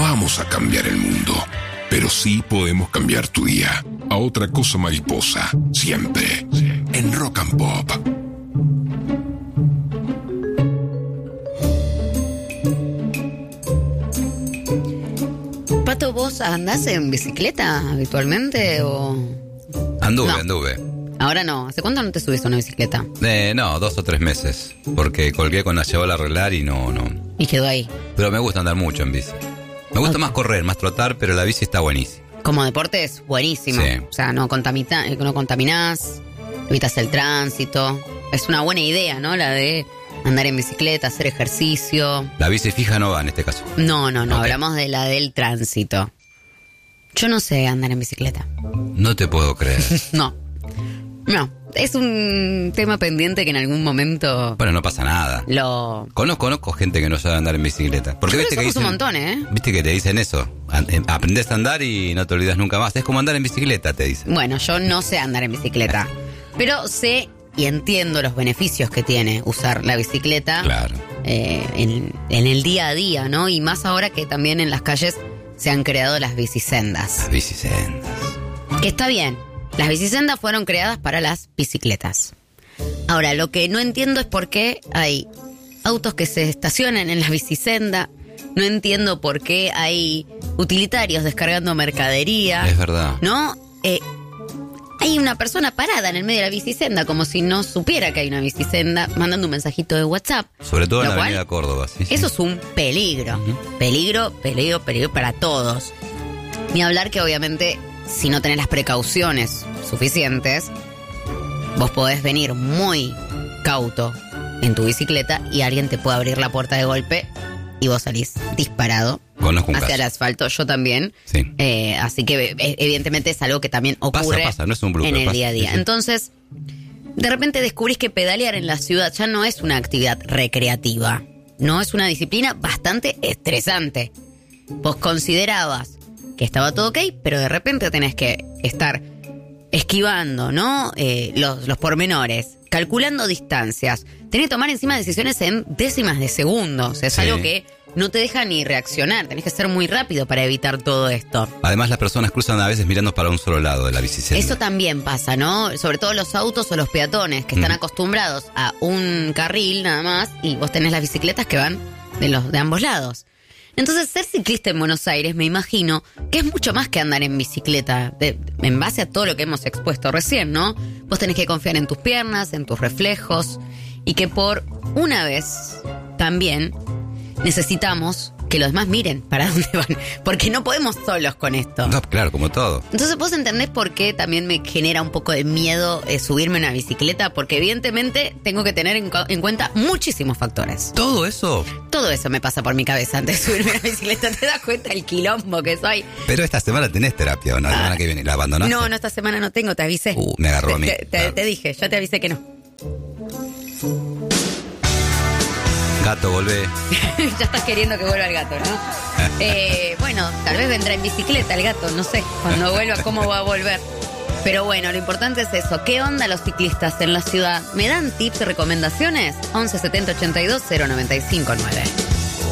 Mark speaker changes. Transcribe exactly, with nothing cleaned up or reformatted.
Speaker 1: vamos a cambiar el mundo, pero sí podemos cambiar tu día. A otra cosa mariposa, siempre, en Rock and Pop.
Speaker 2: Pato, ¿vos andás en bicicleta habitualmente o...?
Speaker 3: Anduve,
Speaker 2: No.
Speaker 3: anduve.
Speaker 2: Ahora no. ¿Hace cuánto no te subís a una bicicleta?
Speaker 3: Eh, no, dos o tres meses. Porque colgué con la llevó a arreglar y no, no.
Speaker 2: Y quedó ahí.
Speaker 3: Pero me gusta andar mucho en bici. Me gusta
Speaker 2: Ok.
Speaker 3: más correr, más trotar, pero la bici está buenísima.
Speaker 2: Como deporte es buenísimo.
Speaker 3: Sí.
Speaker 2: O sea, no, contamita, no contaminás, evitas el tránsito. Es una buena idea, ¿no? La de andar en bicicleta, hacer ejercicio.
Speaker 3: La bici fija no va en este caso.
Speaker 2: No, no, no.
Speaker 3: Ok.
Speaker 2: Hablamos de la del tránsito. Yo no sé andar en bicicleta.
Speaker 3: No te puedo creer.
Speaker 2: No. No. Es un tema pendiente que en algún momento
Speaker 3: Bueno, no pasa nada.
Speaker 2: lo...
Speaker 3: Conozco, conozco gente que no sabe andar en bicicleta. Porque
Speaker 2: Yo
Speaker 3: viste
Speaker 2: creo
Speaker 3: que
Speaker 2: que somos
Speaker 3: dicen,
Speaker 2: un montón, ¿eh?
Speaker 3: Viste que te dicen eso. An- eh, Aprendés a andar y no te olvidas nunca más. Es como andar en bicicleta, te dicen.
Speaker 2: Bueno, yo no sé andar en bicicleta, pero sé y entiendo los beneficios que tiene usar la bicicleta
Speaker 3: Claro.
Speaker 2: eh, en, en el día a día, ¿no? Y más ahora que también en las calles se han creado las bicisendas.
Speaker 3: Las bicisendas.
Speaker 2: Que está bien, las bicisendas fueron creadas para las bicicletas. Ahora, lo que no entiendo es por qué hay autos que se estacionan en la bicisenda. No entiendo por qué hay utilitarios descargando mercadería.
Speaker 3: Es verdad.
Speaker 2: ¿No? Eh, hay una persona parada en el medio de la bicisenda, como si no supiera que hay una bicisenda, mandando un mensajito de WhatsApp.
Speaker 3: Sobre todo en
Speaker 2: Lo
Speaker 3: la
Speaker 2: cual,
Speaker 3: avenida Córdoba. Sí, sí.
Speaker 2: Eso es un peligro. Peligro, peligro, peligro para todos. Ni hablar que obviamente, si no tenés las precauciones suficientes, vos podés venir muy cauto en tu bicicleta y alguien te puede abrir la puerta de golpe y vos salís disparado
Speaker 3: Conozco un
Speaker 2: hacia el
Speaker 3: caso.
Speaker 2: asfalto. Yo también.
Speaker 3: Sí.
Speaker 2: Eh, así que eh, evidentemente es algo que también
Speaker 3: Pasa,
Speaker 2: ocurre
Speaker 3: pasa, no es un blooper,
Speaker 2: en el
Speaker 3: pasa,
Speaker 2: día a día.
Speaker 3: sí, sí.
Speaker 2: Entonces, de repente descubrís que pedalear en la ciudad ya no es una actividad recreativa. No, es una disciplina bastante estresante. Vos considerabas que estaba todo ok, pero de repente tenés que estar esquivando, ¿no? Eh, los, los pormenores, calculando distancias. Tenés que tomar encima decisiones en décimas de segundos. Es
Speaker 3: Sí.
Speaker 2: algo que no te deja ni reaccionar. Tenés que ser muy rápido para evitar todo esto.
Speaker 3: Además, las personas cruzan a veces mirando para un solo lado de la bicicleta.
Speaker 2: Eso también pasa, ¿no? Sobre todo los autos o los peatones que están
Speaker 3: Mm.
Speaker 2: acostumbrados a un carril nada más y vos tenés las bicicletas que van de los de ambos lados. Entonces, ser ciclista en Buenos Aires, me imagino que es mucho más que andar en bicicleta, de- en base a todo lo que hemos expuesto recién, ¿no? Vos tenés que confiar en tus piernas, en tus reflejos, y que por una vez también necesitamos que los demás miren para dónde van, porque no podemos solos con esto.
Speaker 3: No, claro, como todo.
Speaker 2: Entonces, ¿vos entendés por qué también me genera un poco de miedo eh, subirme a una bicicleta? Porque evidentemente tengo que tener en, cu- en cuenta muchísimos factores.
Speaker 3: Todo eso.
Speaker 2: Todo eso me pasa por mi cabeza antes de subirme a una bicicleta. ¿Te das cuenta el quilombo que soy?
Speaker 3: Pero esta semana tenés terapia, ¿o no? La semana que viene. ¿La abandonaste?
Speaker 2: No, no, esta semana no tengo, te avisé.
Speaker 3: Uh, me agarró
Speaker 2: te,
Speaker 3: a mí.
Speaker 2: Te, te-
Speaker 3: Claro.
Speaker 2: te dije, ya te avisé que no.
Speaker 3: Gato, volvé.
Speaker 2: Ya estás queriendo que vuelva el gato, ¿no? Eh, bueno, tal vez vendrá en bicicleta el gato, no sé. Cuando vuelva, ¿cómo va a volver? Pero bueno, lo importante es eso. ¿Qué onda los ciclistas en la ciudad? ¿Me dan tips y recomendaciones? once setenta ochenta y dos cero noventa y cinco nueve.